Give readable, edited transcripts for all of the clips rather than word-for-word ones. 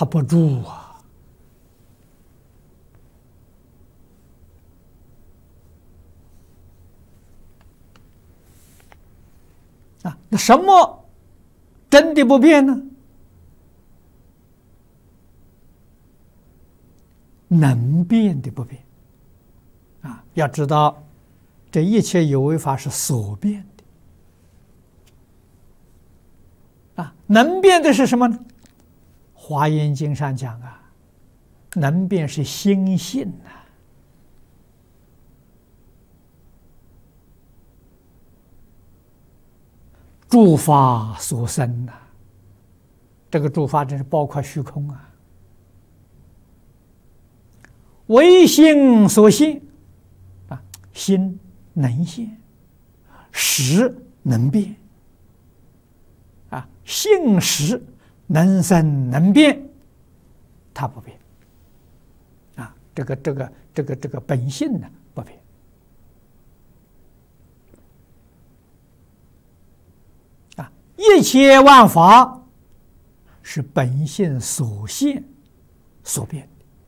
他不住那什么真的不变呢？能变的不变要知道，这一切有为法是所变的能变的是什么呢？华严经上讲能变是心性诸法所生这个诸法真是包括虚空唯心所现心能现，识能变性识能生能变，它不变这个本性呢不变一切万法是本性所现所变的。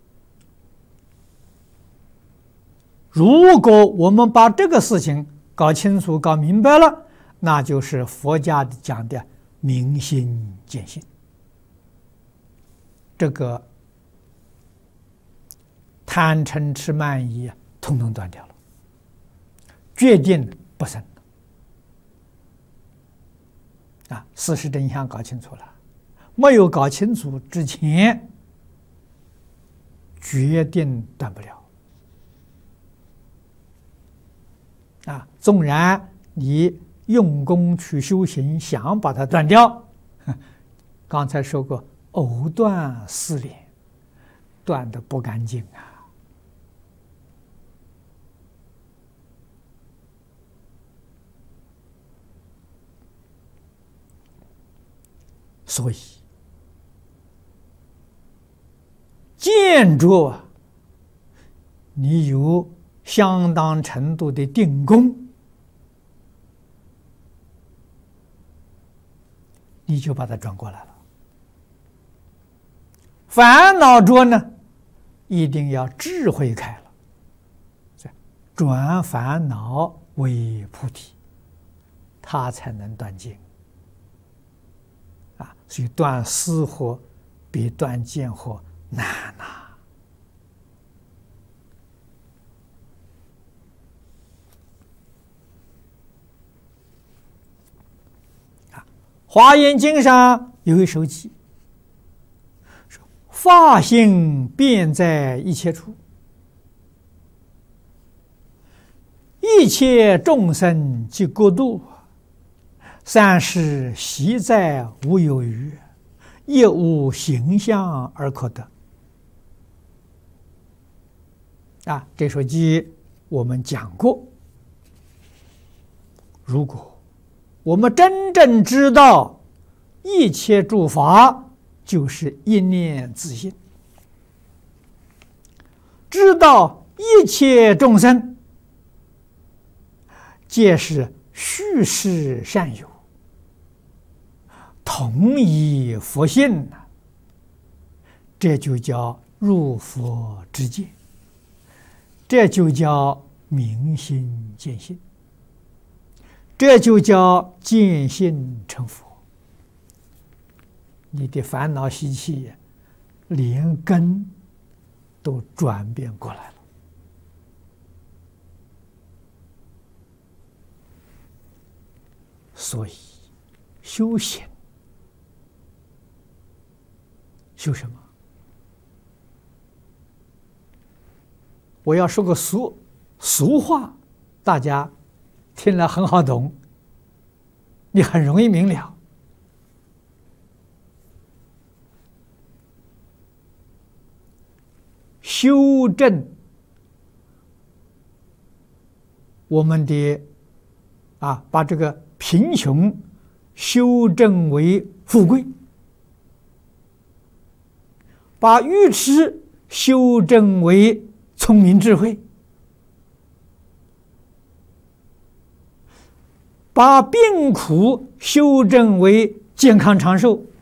如果我们把这个事情搞清楚搞明白了，那就是佛家讲的明心见性，这个贪嗔痴慢疑统统断掉了，决定不生事实真相搞清楚了，没有搞清楚之前决定断不了纵然你用功去修行，想把它断掉，刚才说过藕断丝连，断得不干净所以见着你有相当程度的定功，你就把它转过来了。烦恼着呢，一定要智慧开了，转烦恼为菩提，它才能断尽所以断私惑比断见惑难华严经上有一首偈，说法性遍在一切处，一切众生即国度，三世悉在无有余，亦无形象而可得。这首偈我们讲过，如果我们真正知道一切诸法就是一念自性，知道一切众生皆是虚实善有，同一佛性这就叫入佛之见，这就叫明心见性，这就叫见性成佛。你的烦恼习气连根都转变过来了。所以修行修什么？我要说个俗话，大家听了很好懂，你很容易明了。修正我们的把这个贫穷修正为富贵，把愚痴修正为聪明智慧，把病苦修正为健康长寿，